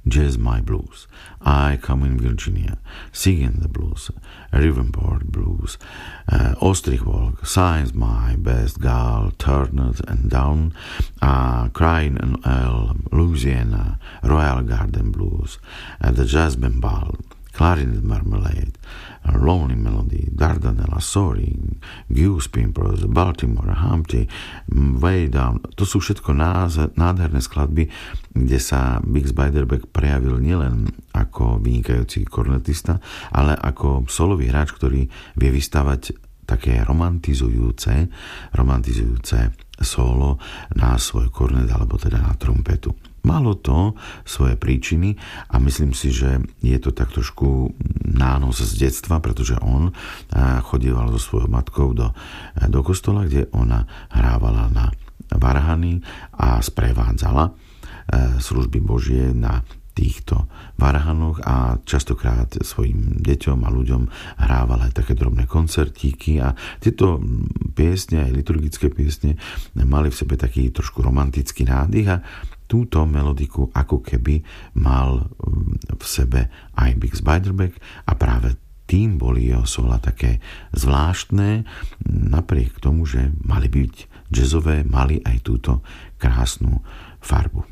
Jazz My Blues, I Come in Virginia, Singing the Blues, Riverport Blues, Ostrich Walk, Science My Best Gal, Turned and Down, Crying in Earl, Louisiana, Royal Garden Blues, The Jasmine Ball, Clarinet Marmalade, Lonely Melody, Dardanella, Soaring, Goose Pimpers, Baltimore, Humpty, Way Down. To sú všetko nádherné skladby, kde sa Bix Beiderbecke prejavil nielen ako vynikajúci kornetista, ale ako solový hráč, ktorý vie vystavať také romantizujúce solo na svoj kornet alebo teda na trompetu. Malo to svoje príčiny a myslím si, že je to tak trošku nános z detstva, pretože on chodieval so svojou matkou do kostola, kde ona hrávala na varhany a sprevádzala služby Božie na týchto varhanoch a častokrát svojim deťom a ľuďom hrávala aj také drobné koncertíky a tieto piesne, aj liturgické piesne, mali v sebe taký trošku romantický nádych a túto melodiku ako keby mal v sebe aj Bix Beiderbecke a práve tým boli jeho sola také zvláštne, napriek tomu, že mali byť jazzové, mali aj túto krásnu farbu.